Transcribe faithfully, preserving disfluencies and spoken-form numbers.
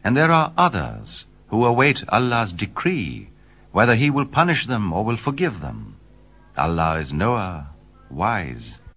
And there are others who await Allah's decree, whether He will punish them or will forgive them. Allah is knower, wise.